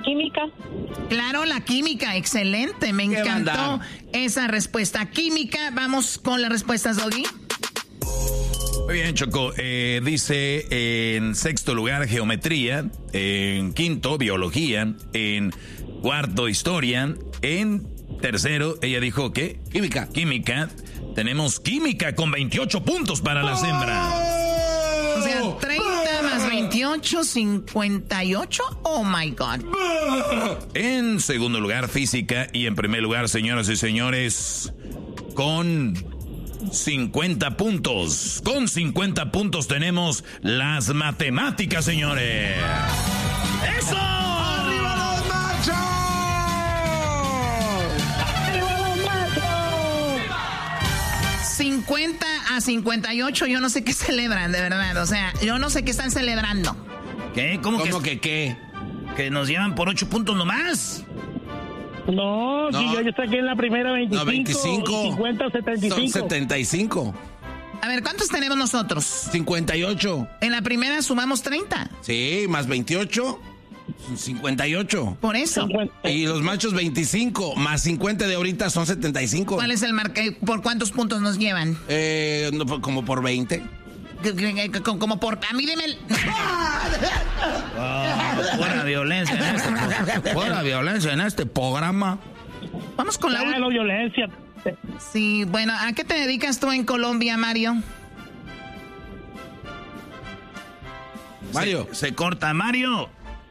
química. Claro, la química, excelente, me encantó esa respuesta. Química, vamos con las respuestas, Doggy. Muy bien, Choco. Dice en sexto lugar geometría, en quinto biología, en cuarto historia, en tercero ella dijo ¿qué? Química. Química. Tenemos química con 28 puntos para las hembras. O sea, 30 más 28, 58. Oh my God. En segundo lugar física y en primer lugar, señoras y señores, con 50 puntos. Con 50 puntos tenemos las matemáticas, señores. ¡Eso! ¡Arriba los machos! ¡Arriba los machos! 50 a 58, yo no sé qué celebran, de verdad. O sea, yo no sé qué están celebrando. ¿Qué? ¿Cómo que qué? ¿Que nos llevan por 8 puntos nomás? No, sí, yo saqué en la primera 25. No, 25. 50, 75. Son 75. A ver, ¿cuántos tenemos nosotros? 58. En la primera sumamos 30. Sí, más 28. 58. Por eso. 50. Y los machos 25. Más 50 de ahorita son 75. ¿Cuál es el ¿Por cuántos puntos nos llevan? No, como por 20. Como por... A mí deme el... Fuera violencia en este programa. Vamos con la última. No, violencia. Sí, bueno, ¿a qué te dedicas tú en Colombia, Mario? Mario. Se corta, Mario.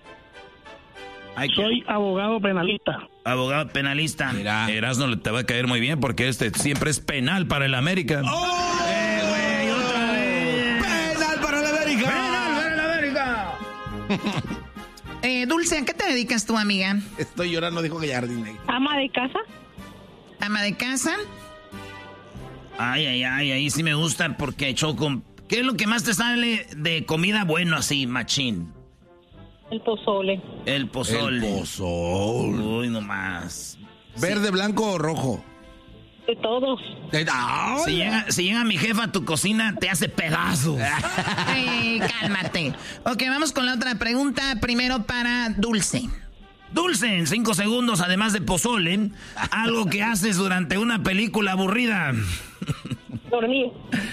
Soy abogado penalista. Abogado penalista. Mira. Erasmo te va a caer muy bien porque siempre es penal para el América. ¡Oh! Güey, otra vez. ¡Penal para la América! ¡Penal para el América! Dulce, ¿a qué te dedicas tú, amiga? Estoy llorando, dijo Gallardín. ¿Ama de casa? ¿Ama de casa? Ay, ahí sí me gusta porque Choco. ¿Qué es lo que más te sale de comida bueno así, machín? El pozole. El pozole. El pozole. Uy, nomás. ¿Verde, blanco o rojo? De todos. Si llega mi jefa a tu cocina, te hace pedazos. Cálmate. Ok, vamos con la otra pregunta. Primero para Dulce. Dulce, en 5 segundos, además de pozole, algo que haces durante una película aburrida. Dormir.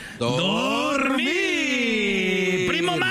¡Dormir!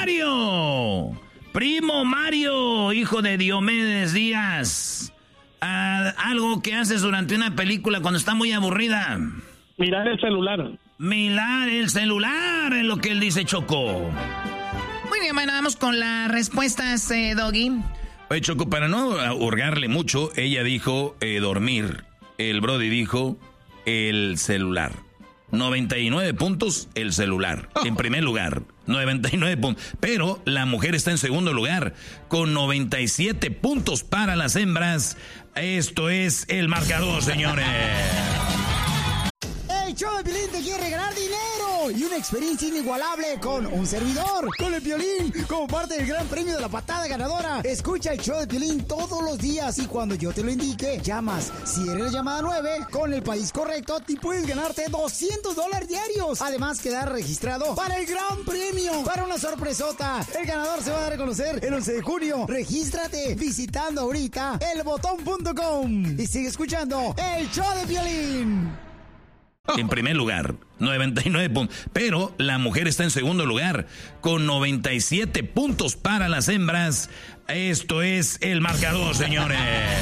Primo Mario, hijo de Diomedes Díaz. Algo que haces durante una película cuando está muy aburrida. Mirar el celular. Mirar el celular, es lo que él dice, Choco. Muy bien, bueno, vamos con las respuestas, Doggy. Oye, Choco, para no hurgarle mucho, ella dijo dormir. El Brody dijo el celular. 99 puntos, el celular. En primer lugar, 99 puntos. Pero la mujer está en segundo lugar, con 97 puntos para las hembras. Esto es el marcador, señores. El show de Piolín te quiere regalar dinero y una experiencia inigualable con un servidor, con el Piolín, como parte del gran premio de la patada ganadora. Escucha el show de Piolín todos los días y cuando yo te lo indique, llamas. Si eres la llamada 9, con el país correcto, te puedes ganarte $200 diarios. Además, quedar registrado para el gran premio, para una sorpresota. El ganador se va a dar a conocer el 11 de junio. Regístrate visitando ahorita elbotón.com y sigue escuchando el show de Piolín. En primer lugar, 99 puntos. Pero la mujer está en segundo lugar, con 97 puntos para las hembras. Esto es el marcador, señores.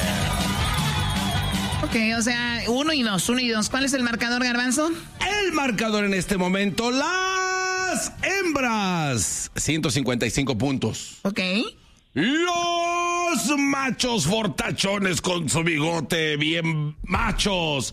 Ok, o sea, 1 y 2. ¿Cuál es el marcador, Garbanzo? El marcador en este momento, las hembras, 155 puntos. Ok. Los machos fortachones con su bigote bien machos,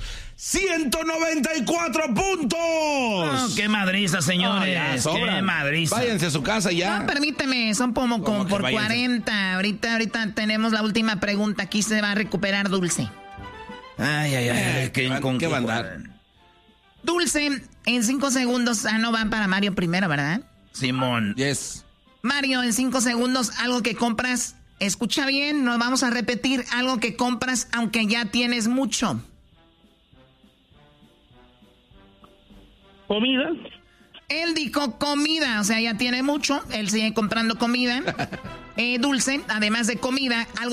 194 puntos. Oh, ¡qué madriza, señores! ¡Qué madriza! Váyanse a su casa ya. No, permíteme, son como por váyanse? 40. Ahorita tenemos la última pregunta. Aquí se va a recuperar Dulce. Ay, ¿Qué va a andar? Dulce, en 5 segundos. No van para Mario primero, ¿verdad? Simón. Yes. Mario, en 5 segundos, algo que compras. Escucha bien, nos vamos a repetir. Algo que compras aunque ya tienes mucho. Comida. Él dijo comida, o sea, ya tiene mucho. Él sigue comprando comida. Dulce, además de comida, algo